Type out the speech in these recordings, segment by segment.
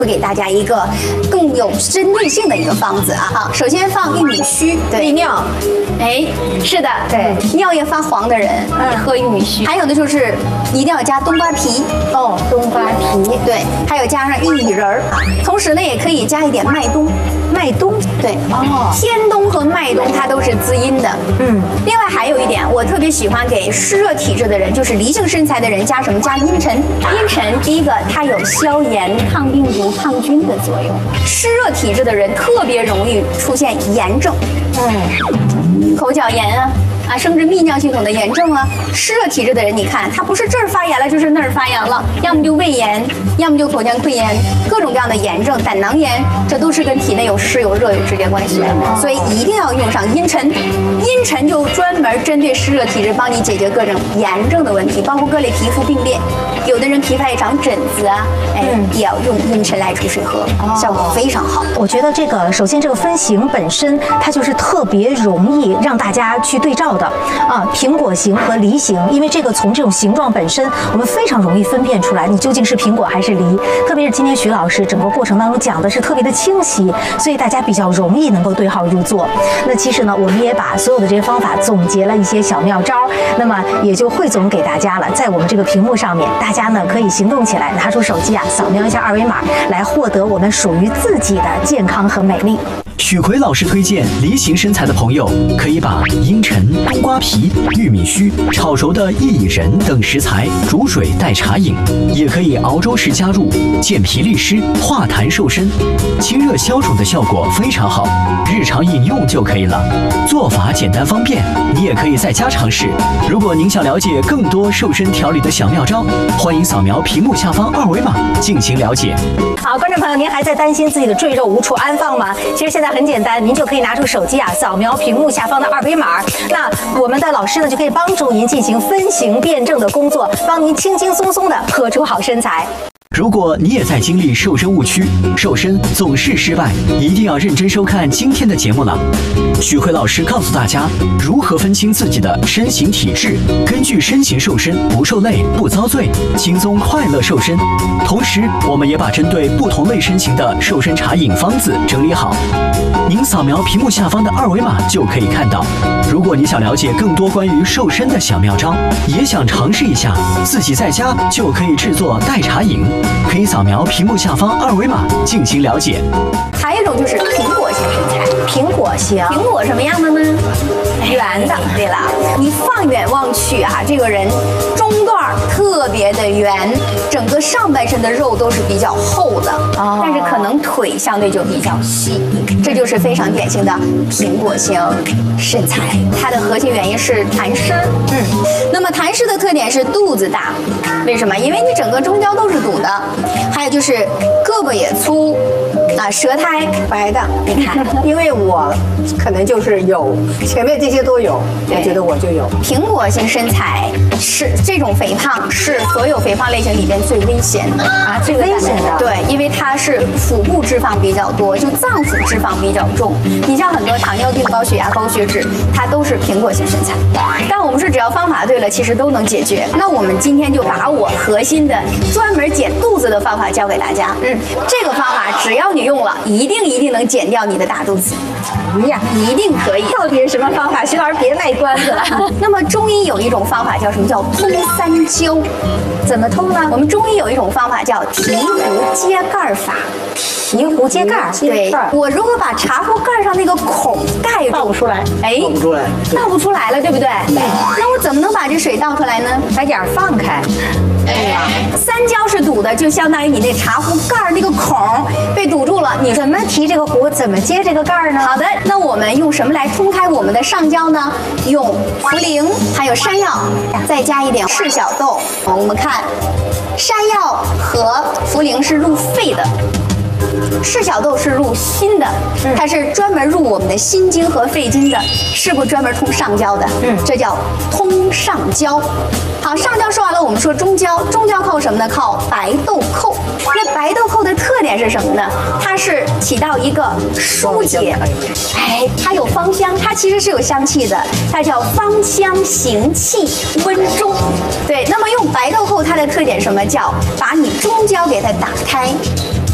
会给大家一个更有针对性的一个方子啊哈。首先放玉米须， 利尿， 哎，是的， 对， 尿液发黄的人，喝玉米须。还有的就是一定要加冬瓜皮哦，冬瓜皮， 对，还有加上薏米仁儿，同时呢也可以加一点麦冬。 麦冬， 对， 哦， 天冬和麦冬它都是滋阴的。另外还有一点，我特别喜欢给湿热体质的人，就是梨形身材的人加什么？加茵陈。茵陈第一个它有消炎、抗病毒、抗菌的作用。湿热体质的人特别容易出现炎症，口角炎啊，甚至泌尿系统的炎症啊。湿热体质的人，你看他不是这儿发炎了，就是那儿发炎了，要么就胃炎，要么就口腔溃炎，各种各样的炎症，胆囊炎，这都是跟体内有湿有热有直接关系的。所以一定要用上茵陈。茵陈就专门针对湿热体质，帮你解决各种炎症的问题，包括各类皮肤病变。有的人皮肤爱长疹子啊，也要用茵陈来煮水喝，效果非常好。 我觉得这个首先这个分型本身它就是特别容易让大家去对照的啊，苹果型和梨形，因为这个从这种形状本身，我们非常容易分辨出来你究竟是苹果还是梨。特别是今天徐老师整个过程当中讲的是特别的清晰，所以大家比较容易能够对号入座。那其实呢，我们也把所有的这些方法总结了一些小妙招，那么也就汇总给大家了。在我们这个屏幕上面，大家呢可以行动起来，拿出手机啊，扫描一下二维码，来获得我们属于自己的健康和美丽。 许奎老师推荐梨形身材的朋友，可以把茵陈、冬瓜皮、玉米须、炒熟的薏苡仁等食材煮水代茶饮，也可以熬粥时加入，健脾利湿、化痰瘦身，清热消肿的效果非常好，日常饮用就可以了。做法简单方便，你也可以在家尝试。如果您想了解更多瘦身调理的小妙招，欢迎扫描屏幕下方二维码进行了解。 好，观众朋友，您还在担心自己的赘肉无处安放吗？其实现在很简单，您就可以拿出手机啊，扫描屏幕下方的二维码。那我们的老师呢，就可以帮助您进行分型辩证的工作，帮您轻轻松松的喝出好身材。 如果你也在经历瘦身误区，瘦身总是失败，一定要认真收看今天的节目了。许辉老师告诉大家如何分清自己的身形体质，根据身形瘦身，不受累不遭罪，轻松快乐瘦身。同时我们也把针对不同类身形的瘦身茶饮方子整理好，您扫描屏幕下方的二维码就可以看到。如果你想了解更多关于瘦身的小妙招，也想尝试一下，自己在家就可以制作代茶饮，可以扫描屏幕下方二维码进行了解。 还有一种就是苹果型身材。 苹果型， 苹果什么样的呢？圆的。对了，你放眼望去啊，这个人中段特别的圆，整个上半身的肉都是比较厚的，但是可能腿相对就比较细，这就是非常典型的苹果型身材。它的核心原因是痰湿。那么痰湿的特点是肚子大，为什么？因为你整个中焦都是堵的，还有就是胳膊也粗。舌苔白的，你看， 因为我可能就是有前面这些都有，我觉得我就有。 苹果型身材是这种肥胖，是所有肥胖类型里边最危险的啊， 最危险的。 对，因为它是腹部脂肪比较多，就脏腑脂肪比较重。你像很多糖尿病、高血压、高血脂，它都是苹果型身材。但我们说只要方法对了，其实都能解决。那我们今天就把我核心的专门减肚子的方法教给大家。这个方法只要你用了，一定能减掉你的大肚子。一定可以。 到底是什么方法？徐老师别卖关子了。 那么中医有一种方法叫什么？叫通三焦。 怎么通呢？ 我们中医有一种方法叫醍醐揭盖法。 醍醐揭盖， 对，我如果把茶壶盖上那个孔盖住， 倒不出来， 倒不出来， 倒不出来了，对不对？那我怎么能把这水倒出来呢？ 把眼放开。 三焦是堵的，就相当于你那茶壶盖那个孔被堵住了。你怎么提这个壶？怎么接这个盖呢？ 好的，那我们用什么来冲开我们的上焦呢？用茯苓，还有山药，再加一点赤小豆。我们看，山药和茯苓是入肺的。赤小豆是入心的，它是专门入我们的心经和肺经的，是不是专门通上焦的？这叫通上焦。好，上焦说完了，我们说中焦。中焦靠什么呢？靠白豆蔻。那白豆蔻的特点是什么呢？它是起到一个疏解，它有芳香，它其实是有香气的，它叫芳香行气温中。对，那么用白豆蔻它的特点什么？叫把你中焦给它打开。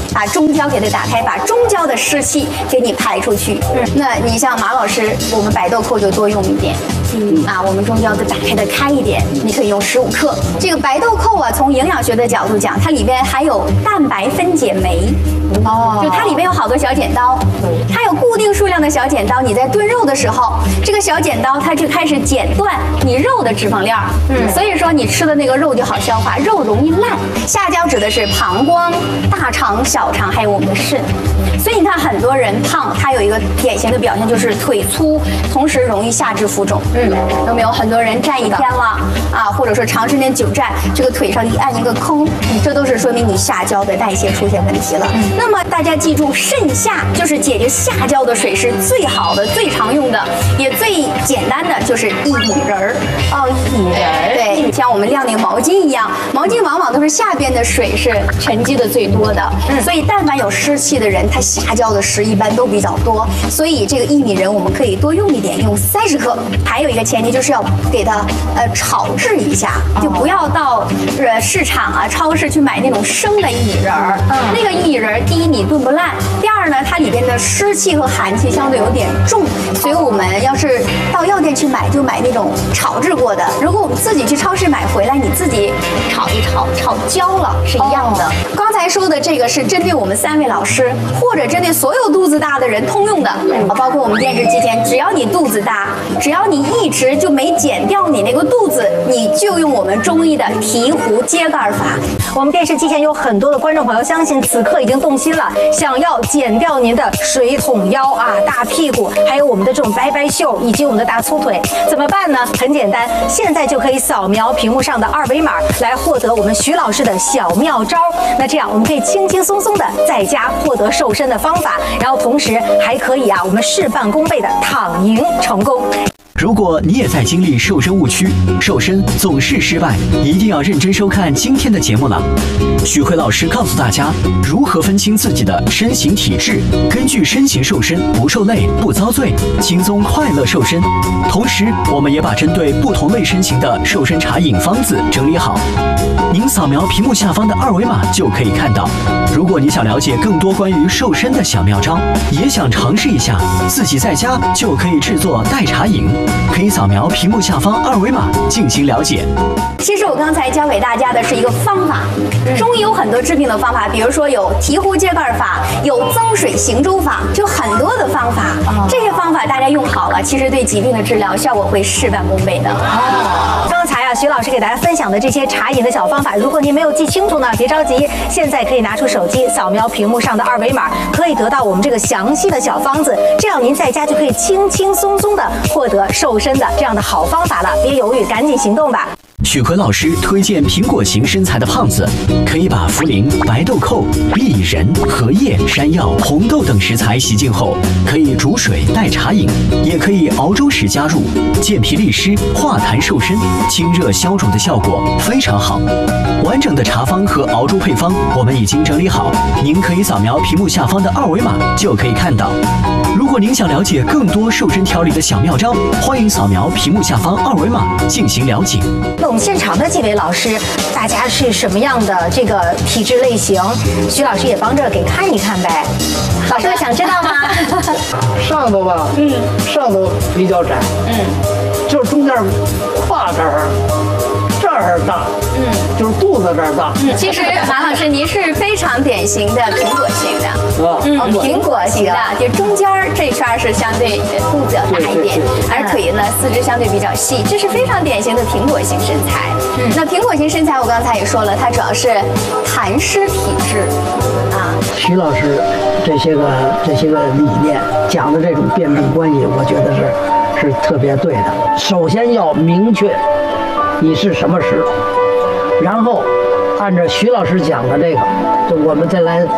把中焦给它打开，把中焦的湿气给你排出去。那你像马老师，我们白豆蔻就多用一点。我们中焦的打开的开一点，你可以用15克。这个白豆蔻啊，从营养学的角度讲，它里边还有蛋白分解酶。就它里边有好多小剪刀，它有固定数量的小剪刀。你在炖肉的时候，这个小剪刀它就开始剪断你肉的脂肪链所以说你吃的那个肉就好消化，肉容易烂。下焦指的是膀胱、大肠、小肠，还有我们的肾。所以你看很多人胖，他有一个典型的表现就是腿粗，同时容易下肢浮肿。有没有很多人站一天了或者说长时间久站，这个腿上一按一个坑，这都是说明你下焦的代谢出现问题了。那么大家记住，肾下就是解决下焦的水是最好的、最常用的，也最简单的就是薏米仁儿。 薏米仁儿， 对，像我们晾那个毛巾一样，毛巾往往都是下边的水是沉积的最多的。所以但凡有湿气的人，他下焦的湿一般都比较多。所以这个薏米仁我们可以多用一点，用30克。还有一个前提就是要给它炒制一下，就不要到市场超市去买那种生的薏米仁儿。那个薏米仁儿，第一你炖不烂，第二呢它里边的湿气和寒气相对有点重，所以我们要是到药店去买，就买那种炒制过的。如果我们自己去超市买回来，你自己炒一炒，炒焦了是一样的。刚才说的这个是针对我们3位老师，或者针对所有肚子大的人通用的，包括我们电视机前，只要你肚子大，只要你一直就没减掉你那个肚子，你就用我们中医的醍醐揭盖法。 我们电视机前有很多的观众朋友，相信此刻已经动心了，想要减掉您的水桶腰大屁股，还有我们的这种白白袖以及我们的大粗腿，怎么办呢？很简单，现在就可以扫描屏幕上的2维码来获得我们徐老师的小妙招。那这样我们可以轻轻松松的在家获得瘦身的方法，然后同时还可以我们事半功倍的躺赢成功。 如果你也在经历瘦身误区，瘦身总是失败，一定要认真收看今天的节目了。许辉老师告诉大家如何分清自己的身形体质，根据身形瘦身，不受累不遭罪，轻松快乐瘦身。同时我们也把针对不同类身形的瘦身茶饮方子整理好，您扫描屏幕下方的2维码就可以看到。如果你想了解更多关于瘦身的小妙招，也想尝试一下自己在家就可以制作代茶饮，可以扫描屏幕下方2维码进行了解。 其实我刚才教给大家的是一个方法，中医有很多治病的方法，比如说有醍醐揭盖法，有增水行舟法，就很多的方法。这些方法大家用好了，其实对疾病的治疗效果会事半功倍的。 刚才徐老师给大家分享的这些茶饮的小方法，如果您没有记清楚呢，别着急，现在可以拿出手机扫描屏幕上的2维码，可以得到我们这个详细的小方子，这样您在家就可以轻轻松松的获得瘦身的这样的好方法了。别犹豫，赶紧行动吧。 许奎老师推荐苹果型身材的胖子，可以把茯苓、白豆蔻、薏仁、荷叶、山药、红豆等食材洗净后，可以煮水代茶饮，也可以熬粥时加入，健脾利湿、化痰瘦身、清热消肿的效果非常好。完整的茶方和熬粥配方我们已经整理好，您可以扫描屏幕下方的2维码就可以看到。如果您想了解更多瘦身调理的小妙招，欢迎扫描屏幕下方2维码进行了解。 那我们现场的几位老师，大家是什么样的这个体质类型？徐老师也帮着给看一看呗。老师想知道吗？ 上头吧，上头比较窄，就是中间胯这儿大，就是肚子这儿大。 其实马老师您是非常典型的苹果型的，苹果型的，就中间这圈是相对肚子要大一点，而腿呢四肢相对比较细，这是非常典型的苹果型身材。那苹果型身材我刚才也说了，它主要是痰湿体质啊。 徐老师这些个理念讲的这种辨证关系，我觉得是特别对的。首先要明确你是什么湿，然后按照徐老师讲的这个，就我们再来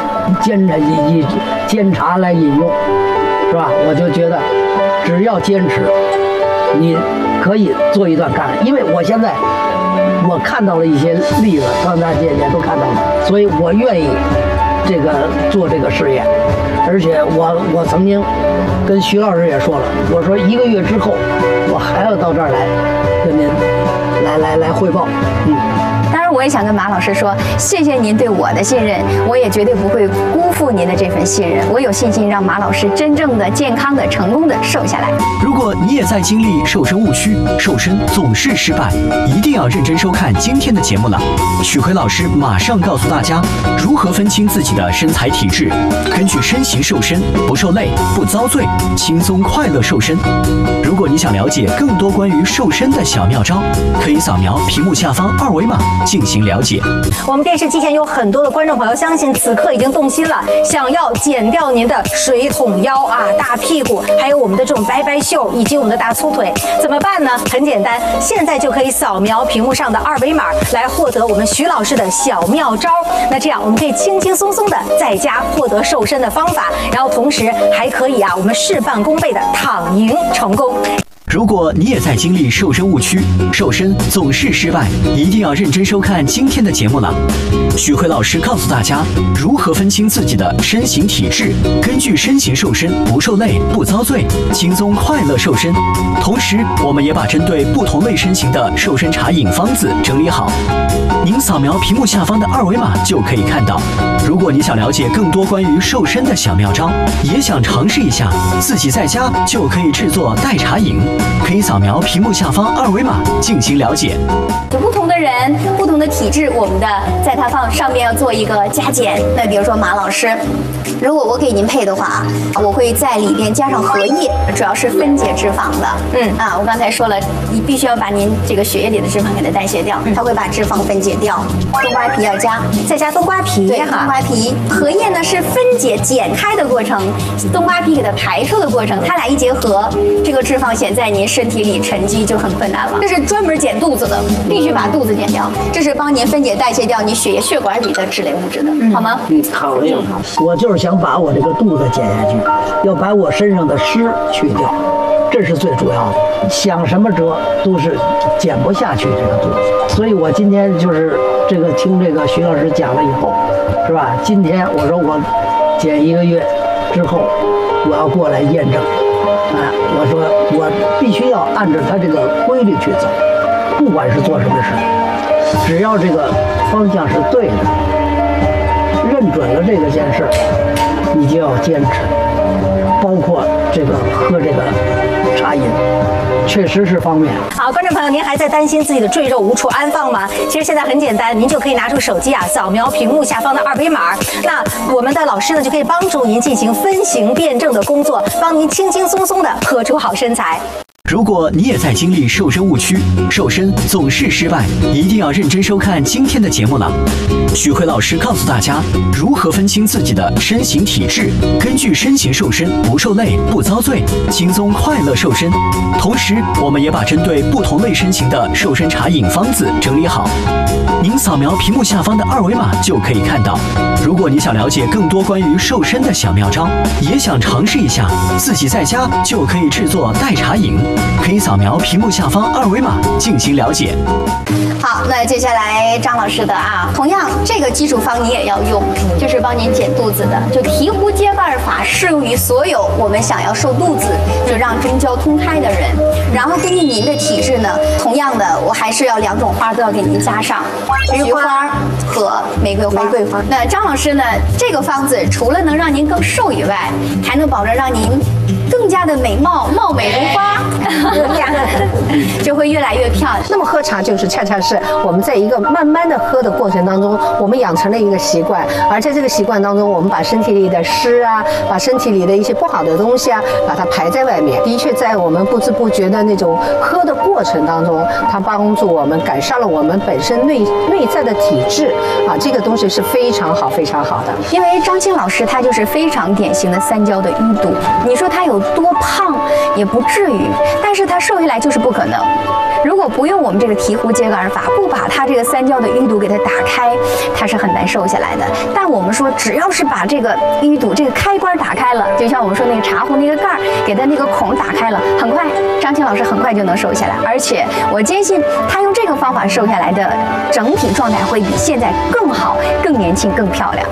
煎茶来饮用，是吧？我就觉得只要坚持，你可以做一段看看。因为我现在我看到了一些例子，刚才姐姐都看到了，所以我愿意做这个试验。而且我曾经跟徐老师也说了，我说1个月之后我还要到这儿来跟您来汇报。 当然我也想跟马老师说，谢谢您对我的信任，我也绝对不会辜负您的这份信任。我有信心让马老师真正的、健康的、成功的瘦下来。 如果你也在经历瘦身误区，瘦身总是失败，一定要认真收看今天的节目了。许辉老师马上告诉大家如何分清自己的身材体质，根据身形瘦身，不受累，不遭罪，轻松快乐瘦身。如果你想了解更多关于瘦身的小妙招，可以扫描屏幕下方2维码进行了解。 我们电视机前有很多的观众朋友，相信此刻已经动心了，想要减掉您的水桶腰啊、大屁股，还有我们的这种白白袖以及我们的大粗腿，怎么办呢？很简单，现在就可以扫描屏幕上的2维码来获得我们徐老师的小妙招。那这样我们可以轻轻松松的在家获得瘦身的方法，然后同时还可以我们事半功倍的躺赢成功。 如果你也在经历瘦身误区，瘦身总是失败，一定要认真收看今天的节目了。许辉老师告诉大家如何分清自己的身形体质，根据身形瘦身，不受累，不遭罪，轻松快乐瘦身。同时，我们也把针对不同类身形的瘦身茶饮方子整理好，您扫描屏幕下方的2维码就可以看到。如果你想了解更多关于瘦身的小妙招，也想尝试一下，自己在家就可以制作代茶饮，可以扫描屏幕下方2维码进行了解。 有不同的人、不同的体质，我们的在它上面要做一个加减。那比如说马老师，如果我给您配的话，我会在里边加上荷叶，主要是分解脂肪的。我刚才说了，你必须要把您这个血液里的脂肪给它代谢掉，它会把脂肪分解掉。冬瓜皮要加， 再加冬瓜皮， 对，冬瓜皮。荷叶呢是分解剪开的过程，冬瓜皮给它排出的过程，它俩一结合，这个脂肪显在您身体里沉积就很困难了。这是专门减肚子的，必须把肚子减掉。这是帮您分解代谢掉你血管里的脂类物质的，好吗？ 好嘞，我就是想把我这个肚子减下去，要把我身上的湿去掉，这是最主要的。想什么辙都是减不下去这个肚子，所以我今天就是听这个徐老师讲了以后，是吧？今天我说我减1个月之后，我要过来验证。我说我必须要按照他这个规律去走，不管是做什么事，只要这个方向是对的，认准了这个件事，你就要坚持。包括喝这个茶饮，确实是方便。 好，观众朋友，您还在担心自己的赘肉无处安放吗？其实现在很简单，您就可以拿出手机扫描屏幕下方的2维码。那我们的老师呢，就可以帮助您进行分型辩证的工作，帮您轻轻松松的喝出好身材。 如果你也在经历瘦身误区，瘦身总是失败，一定要认真收看今天的节目了。许辉老师告诉大家如何分清自己的身形体质，根据身形瘦身，不受累，不遭罪，轻松快乐瘦身。同时，我们也把针对不同类身形的瘦身茶饮方子整理好，您扫描屏幕下方的2维码就可以看到。如果你想了解更多关于瘦身的小妙招，也想尝试一下，自己在家就可以制作代茶饮，可以扫描屏幕下方2维码进行了解。 好，那接下来张老师的同样这个基础方你也要用，就是帮您减肚子的，就醍醐接瓣法适用于所有我们想要瘦肚子，就让中焦通开的人。然后根据您的体质呢，同样的我还是要2种花都要给您加上，菊花和玫瑰花。那张老师呢，这个方子除了能让您更瘦以外，还能保证让您更加的美貌，貌美如花，就会越来越漂亮。 那么喝茶就是恰恰是我们在一个慢慢的喝的过程当中，我们养成了一个习惯，而在这个习惯当中，我们把身体里的湿把身体里的一些不好的东西把它排在外面。的确，在我们不知不觉的那种喝的过程当中，它帮助我们改善了我们本身内在的体质这个东西是非常好非常好的。 因为张青老师他就是非常典型的3焦的淤堵，你说他有多胖也不至于，但是他瘦下来就是不可能。如果不用我们这个醍醐接瓣法，不把它这个3焦的淤堵给它打开，它是很难瘦下来的。但我们说，只要是把这个淤堵这个开关打开了，就像我们说那个茶壶那个盖儿，给它那个孔打开了，很快张青老师很快就能瘦下来。而且我坚信他用这个方法瘦下来的整体状态会比现在更好、更年轻、更漂亮。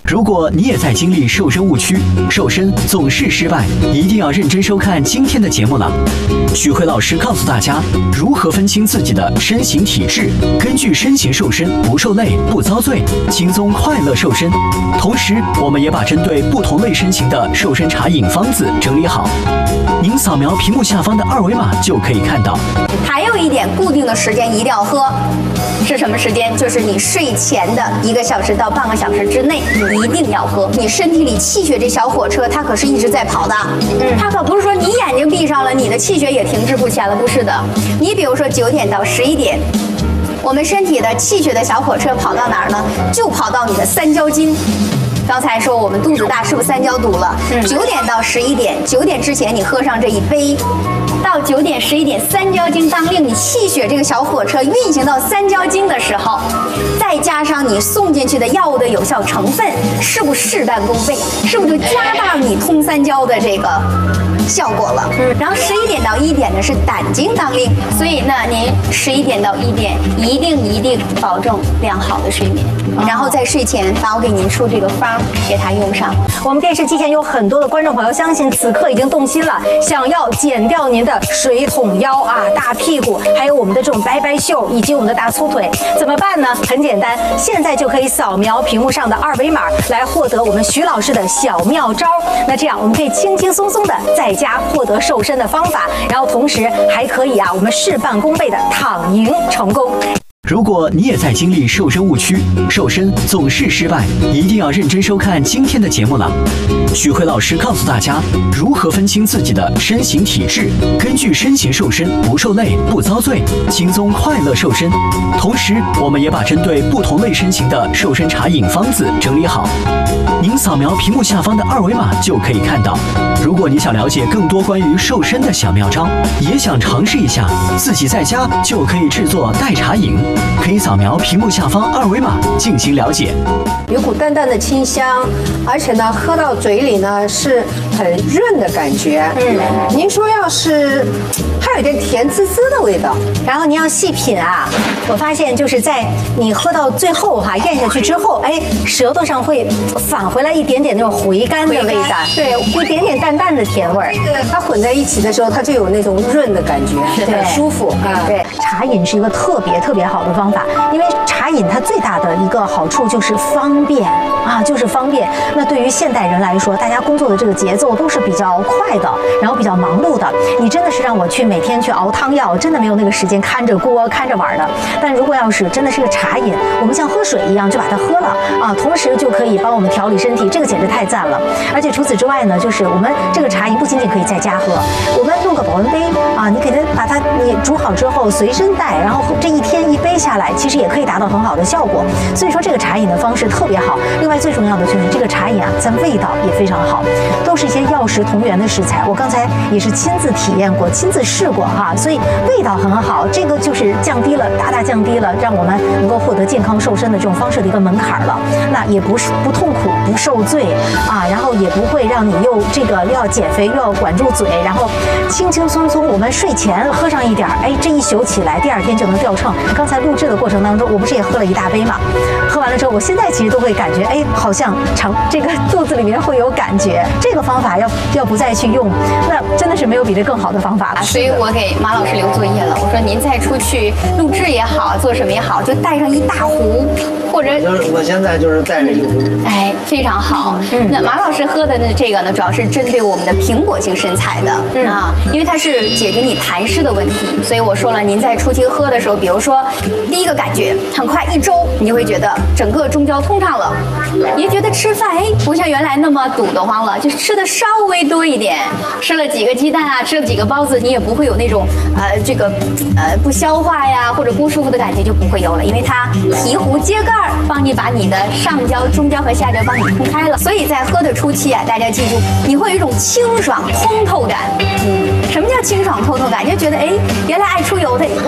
如果你也在经历瘦身误区，瘦身总是失败，一定要认真收看今天的节目了。许辉老师告诉大家如何分清自己的身形体质，根据身形瘦身，不受累不遭罪，轻松快乐瘦身。同时，我们也把针对不同类身形的瘦身茶饮方子整理好，您扫描屏幕下方的2维码就可以看到。 还有一点，固定的时间一定要喝。是什么时间？就是你睡前的1个小时到半个小时之内，一定要喝。你身体里气血这小火车，它可是一直在跑的。它可不是说你眼睛闭上了，你的气血也停滞不前了，不是的。你比如说9点到11点，我们身体的气血的小火车跑到哪儿呢？就跑到你的三焦经。刚才说我们肚子大，是不是三焦堵了？9点到11点，9点之前你喝上这一杯。到9点、11点，三焦经当令，你气血这个小火车运行到三焦经的时候，再加上你送进去的药物的有效成分，是不是事半功倍？是不是就加大你通三焦的这个效果了？然后11点到1点呢是胆经当令，所以呢，您11点到1点一定保证良好的睡眠，然后在睡前把我给您出这个方给它用上。 我们电视机前有很多的观众朋友，相信此刻已经动心了，想要减掉您的水桶腰啊、大屁股，还有我们的这种白白袖以及我们的大粗腿，怎么办呢？很简单，现在就可以扫描屏幕上的2维码来获得我们徐老师的小妙招。那这样我们可以轻轻松松的在家获得瘦身的方法，然后同时还可以我们事半功倍的躺赢成功。 如果你也在经历瘦身误区，瘦身总是失败，一定要认真收看今天的节目了。许辉老师告诉大家如何分清自己的身形体质，根据身形瘦身，不受累不遭罪，轻松快乐瘦身。同时，我们也把针对不同类身形的瘦身茶饮方子整理好，您扫描屏幕下方的2维码就可以看到。如果你想了解更多关于瘦身的小妙招，也想尝试一下，自己在家就可以制作代茶饮，可以扫描屏幕下方2维码进行了解。 有股淡淡的清香，而且呢，喝到嘴里呢是很润的感觉。您说要是还有一点甜滋滋的味道， 然后您要细品我发现就是在你喝到最后咽下去之后，舌头上会返回来一点点那种回甘的味道，对，有一点点淡淡的甜味儿。 它混在一起的时候，它就有那种润的感觉，很舒服。 对，茶饮是一个特别好的方法，因为茶饮它最大的一个好处就是方便就是方便。那对于现代人来说，大家工作的这个节奏都是比较快的，然后比较忙碌的。你真的是让我每天去熬汤药，真的没有那个时间看着锅看着碗的。但如果要是真的是个茶饮，我们像喝水一样就把它喝了同时就可以帮我们调理身体，这个简直太赞了。而且除此之外呢，就是我们这个茶饮不仅仅可以在家喝，我们弄个保温杯你给它把它你煮好之后随身带，然后这一天1杯下来，其实也可以达到很好的效果。所以说这个茶饮的方式特别好。另外最重要的就是这个茶饮咱味道也非常好，都是一些药食同源的食材。我刚才也是亲自体验过，亲自试过所以味道很好。这个就是大大降低了让我们能够获得健康瘦身的这种方式的一个门槛了。那也不痛苦，不受罪然后也不会让你又要减肥又要管住嘴，然后轻轻松松我们睡前喝上一点这一宿起来第2天就能掉秤。刚才录制的过程当中，我不是也喝了一大杯嘛？喝完了之后，我现在其实都会感觉好像这个肚子里面会有感觉。这个方法要不再去用，那真的是没有比这更好的方法了。 所以我给马老师留作业了，我说您再出去录制也好，做什么也好，就带上一大壶，或者我现在就是带着一壶。 非常好。那马老师喝的这个呢，主要是针对我们的苹果型身材的因为它是解决你痰湿的问题，所以我说了，您在出去喝的时候，比如说第一个感觉，很快1周你就会觉得整个中焦通畅了，你就觉得吃饭不像原来那么堵得慌了，就是吃的稍微多一点，吃了几个鸡蛋吃了几个包子，你也不会有那种不消化呀或者不舒服的感觉，就不会有了，因为它提壶接盖儿，帮你把你的上焦、中焦和下焦帮你通开了。所以在喝的初期大家记住，你会有一种清爽通透感。什么叫清爽通透感？就觉得原来爱出油的，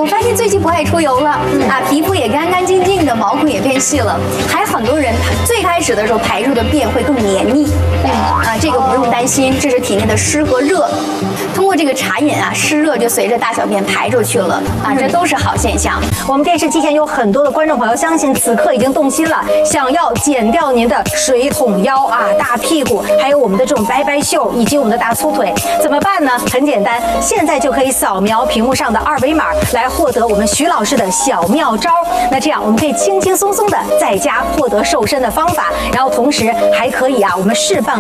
我发现最近不爱出油了啊，皮肤也干干净净的，毛孔也变细了。还很多人最开始的时候排出的便会更黏腻，啊，这个不用担心，这是体内的湿和热。通过这个茶饮啊，湿热就随着大小便排出去了啊，这都是好现象。 我们电视机前有很多的观众朋友，相信此刻已经动心了，想要减掉您的水桶腰啊、大屁股，还有我们的这种白白袖以及我们的大粗腿，怎么办呢？很简单，现在就可以扫描屏幕上的2维码来获得我们徐老师的小妙招。那这样我们可以轻轻松松的在家获得瘦身的方法，然后同时还可以啊，我们释放